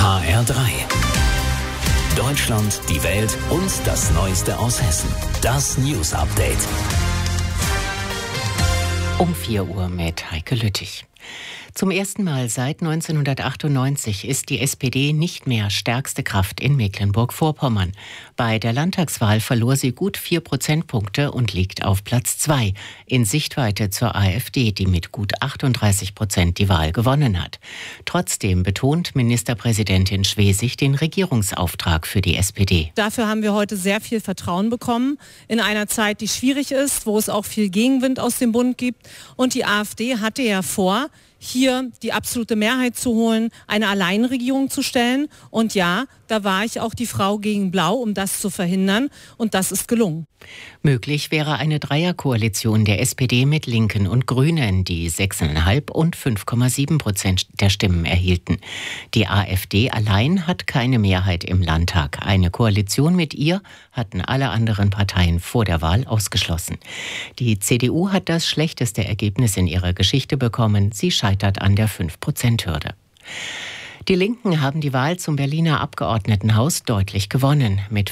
HR3. Deutschland, die Welt und das Neueste aus Hessen. Das News Update. Um 4 Uhr mit Heike Lüttich. Zum ersten Mal seit 1998 ist die SPD nicht mehr stärkste Kraft in Mecklenburg-Vorpommern. Bei der Landtagswahl verlor sie gut 4 Prozentpunkte und liegt auf Platz 2 in Sichtweite zur AfD, die mit gut 38% die Wahl gewonnen hat. Trotzdem betont Ministerpräsidentin Schwesig den Regierungsauftrag für die SPD. Dafür haben wir heute sehr viel Vertrauen bekommen in einer Zeit, die schwierig ist, wo es auch viel Gegenwind aus dem Bund gibt. Und die AfD hatte ja vor, hier die absolute Mehrheit zu holen, eine Alleinregierung zu stellen. Und ja, da war ich auch die Frau gegen Blau, um das zu verhindern. Und das ist gelungen. Möglich wäre eine Dreierkoalition der SPD mit Linken und Grünen, die 6,5 und 5,7% der Stimmen erhielten. Die AfD allein hat keine Mehrheit im Landtag. Eine Koalition mit ihr hatten alle anderen Parteien vor der Wahl ausgeschlossen. Die CDU hat das schlechteste Ergebnis in ihrer Geschichte bekommen. Sie scheitert an der 5%-Hürde. Die Linken haben die Wahl zum Berliner Abgeordnetenhaus deutlich gewonnen. Mit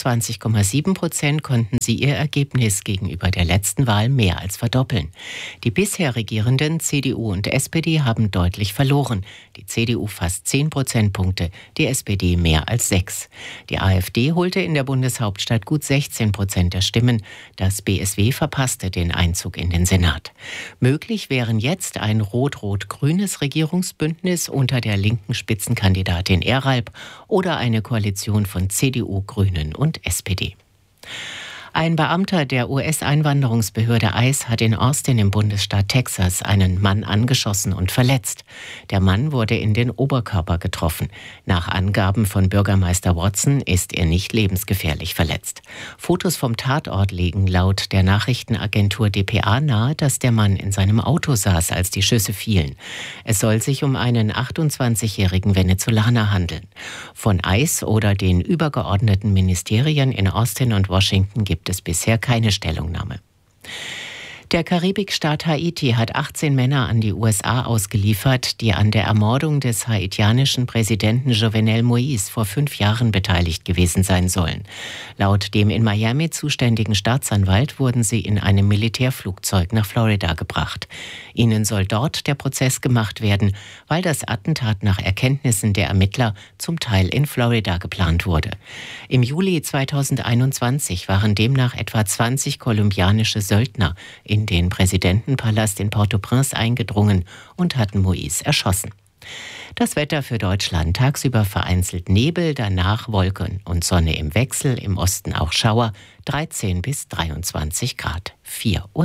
25,7% konnten sie ihr Ergebnis gegenüber der letzten Wahl mehr als verdoppeln. Die bisher regierenden CDU und SPD haben deutlich verloren. Die CDU fast 10 Prozentpunkte, die SPD mehr als 6. Die AfD holte in der Bundeshauptstadt gut 16% der Stimmen. Das BSW verpasste den Einzug in den Senat. Möglich wären jetzt ein rot-rot-grünes Regierungsbündnis unter der linken Spitzenkandidatin Eralb oder eine Koalition von CDU, Grünen und SPD. Ein Beamter der US-Einwanderungsbehörde ICE hat in Austin im Bundesstaat Texas einen Mann angeschossen und verletzt. Der Mann wurde in den Oberkörper getroffen. Nach Angaben von Bürgermeister Watson ist er nicht lebensgefährlich verletzt. Fotos vom Tatort legen laut der Nachrichtenagentur dpa nahe, dass der Mann in seinem Auto saß, als die Schüsse fielen. Es soll sich um einen 28-jährigen Venezolaner handeln. Von ICE oder den übergeordneten Ministerien in Austin und Washington gibt es bisher keine Stellungnahme. Der Karibikstaat Haiti hat 18 Männer an die USA ausgeliefert, die an der Ermordung des haitianischen Präsidenten Jovenel Moïse vor 5 Jahren beteiligt gewesen sein sollen. Laut dem in Miami zuständigen Staatsanwalt wurden sie in einem Militärflugzeug nach Florida gebracht. Ihnen soll dort der Prozess gemacht werden, weil das Attentat nach Erkenntnissen der Ermittler zum Teil in Florida geplant wurde. Im Juli 2021 waren demnach etwa 20 kolumbianische Söldner in den Präsidentenpalast in Port-au-Prince eingedrungen und hatten Moïse erschossen. Das Wetter für Deutschland: tagsüber vereinzelt Nebel, danach Wolken und Sonne im Wechsel, im Osten auch Schauer, 13 bis 23 Grad, 4:03 Uhr.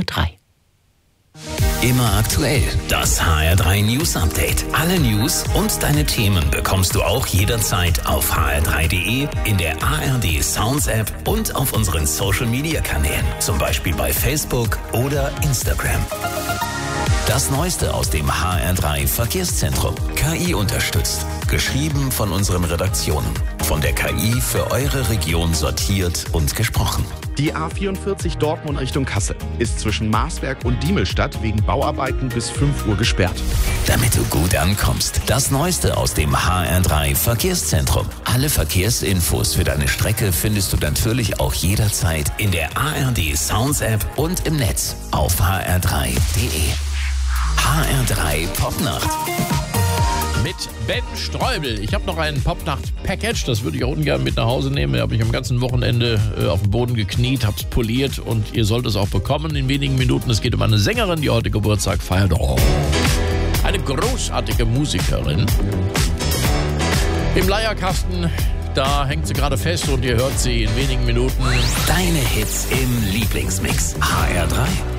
Immer aktuell, das HR3 News Update. Alle News und deine Themen bekommst du auch jederzeit auf hr3.de, in der ARD Sounds App und auf unseren Social Media Kanälen, zum Beispiel bei Facebook oder Instagram. Das Neueste aus dem HR3 Verkehrszentrum. KI unterstützt. Geschrieben von unseren Redaktionen. Von der KI für eure Region sortiert und gesprochen. Die A44 Dortmund Richtung Kassel ist zwischen Marsberg und Diemelstadt wegen Bauarbeiten bis 5 Uhr gesperrt. Damit du gut ankommst, das Neueste aus dem HR3 Verkehrszentrum. Alle Verkehrsinfos für deine Strecke findest du natürlich auch jederzeit in der ARD Sounds App und im Netz auf hr3.de. HR3 Popnacht. Mit Ben Streubel. Ich habe noch ein Popnacht-Package, das würde ich auch ungern mit nach Hause nehmen. Da habe ich am ganzen Wochenende auf dem Boden gekniet, habe es poliert und ihr sollt es auch bekommen in wenigen Minuten. Es geht um eine Sängerin, die heute Geburtstag feiert. Oh. Eine großartige Musikerin. Im Leierkasten, da hängt sie gerade fest und ihr hört sie in wenigen Minuten. Deine Hits im Lieblingsmix. HR3.